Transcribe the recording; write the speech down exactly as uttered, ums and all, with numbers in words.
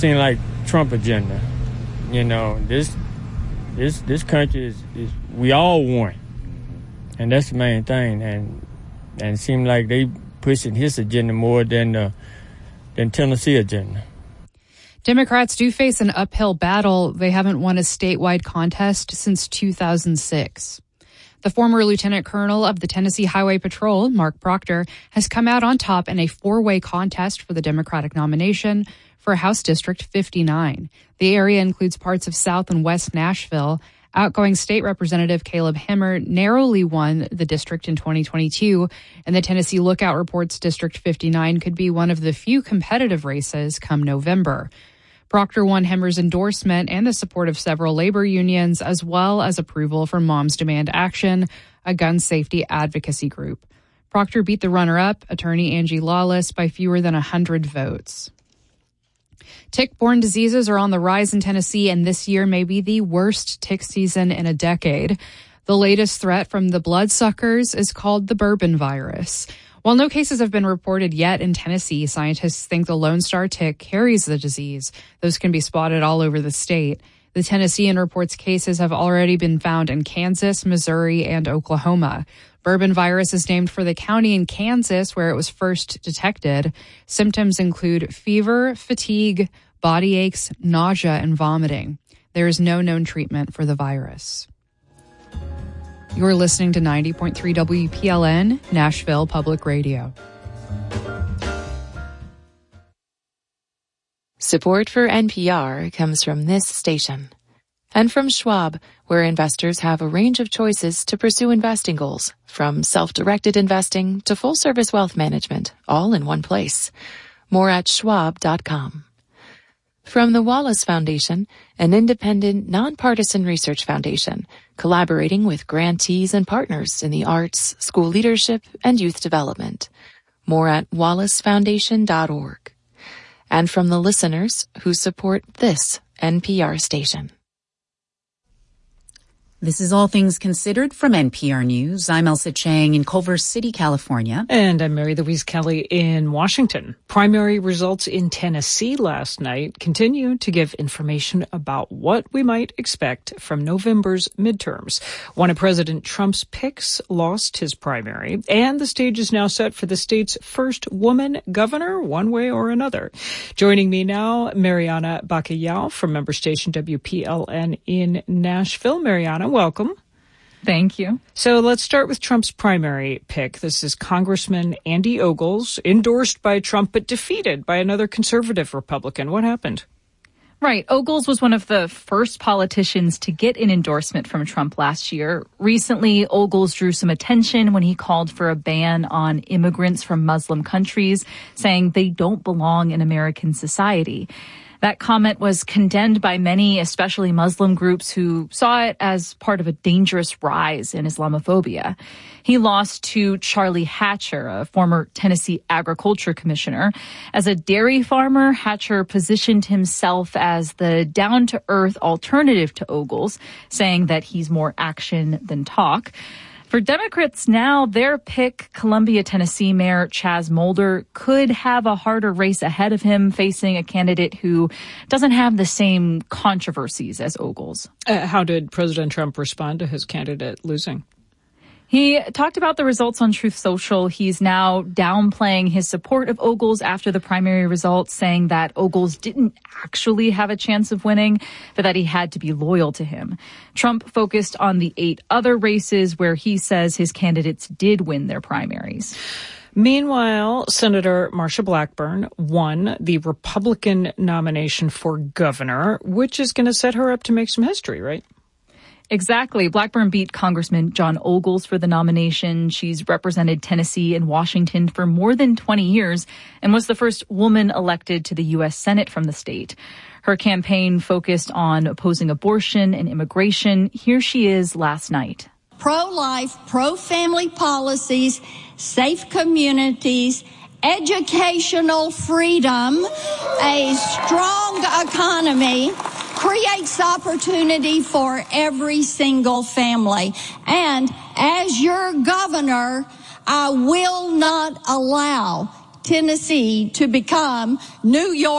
seem like Trump agenda. You know, this this this country is, is we all want, and that's the main thing. And and it seems like they pushing his agenda more than the than Tennessee agenda. Democrats do face an uphill battle. They haven't won a statewide contest since two thousand six. The former lieutenant colonel of the Tennessee Highway Patrol, Mark Proctor, has come out on top in a four-way contest for the Democratic nomination for House District fifty-nine. The area includes parts of South and West Nashville. Outgoing State Representative Caleb Hemmer narrowly won the district in twenty twenty-two, and the Tennessee Lookout reports District fifty-nine could be one of the few competitive races come November. Proctor won Hemmer's endorsement and the support of several labor unions, as well as approval from Moms Demand Action, a gun safety advocacy group. Proctor beat the runner-up, attorney Angie Lawless, by fewer than one hundred votes. Tick-borne diseases are on the rise in Tennessee, and this year may be the worst tick season in a decade. The latest threat from the bloodsuckers is called the bourbon virus. While no cases have been reported yet in Tennessee, scientists think the Lone Star tick carries the disease. Those can be spotted all over the state. The Tennessean reports cases have already been found in Kansas, Missouri, and Oklahoma. Bourbon virus is named for the county in Kansas where it was first detected. Symptoms include fever, fatigue, body aches, nausea, and vomiting. There is no known treatment for the virus. You're listening to ninety point three W P L N, Nashville Public Radio. Support for N P R comes from this station. And from Schwab, where investors have a range of choices to pursue investing goals, from self-directed investing to full-service wealth management, all in one place. More at schwab dot com. From the Wallace Foundation, an independent, nonpartisan research foundation, collaborating with grantees and partners in the arts, school leadership, and youth development. More at wallace foundation dot org. And from the listeners who support this N P R station. This is All Things Considered from N P R News. I'm Elsa Chang in Culver City, California. And I'm Mary Louise Kelly in Washington. Primary results in Tennessee last night continue to give information about what we might expect from November's midterms. One of President Trump's picks lost his primary, and the stage is now set for the state's first woman governor, one way or another. Joining me now, Mariana Bacallao from member station W P L N in Nashville. Mariana, welcome. Thank you. So let's start with Trump's primary pick. This is Congressman Andy Ogles, endorsed by Trump but defeated by another conservative Republican. What happened? Right. Ogles was one of the first politicians to get an endorsement from Trump last year. Recently, Ogles drew some attention when he called for a ban on immigrants from Muslim countries, saying they don't belong in American society. That comment was condemned by many, especially Muslim groups, who saw it as part of a dangerous rise in Islamophobia. He lost to Charlie Hatcher, a former Tennessee agriculture commissioner. As a dairy farmer, Hatcher positioned himself as the down-to-earth alternative to Ogles, saying that he's more action than talk. For Democrats now, their pick, Columbia, Tennessee Mayor Chaz Mulder, could have a harder race ahead of him, facing a candidate who doesn't have the same controversies as Ogles. Uh, how did President Trump respond to his candidate losing? He talked about the results on Truth Social. He's now downplaying his support of Ogles after the primary results, saying that Ogles didn't actually have a chance of winning, but that he had to be loyal to him. Trump focused on the eight other races where he says his candidates did win their primaries. Meanwhile, Senator Marsha Blackburn won the Republican nomination for governor, which is going to set her up to make some history, right? Exactly. Blackburn beat Congressman John Ogles for the nomination. She's represented Tennessee and Washington for more than twenty years and was the first woman elected to the U S Senate from the state. Her campaign focused on opposing abortion and immigration. Here she is last night. Pro-life, pro-family policies, safe communities, educational freedom, a strong economy creates opportunity for every single family. And as your governor, I will not allow Tennessee to become New York.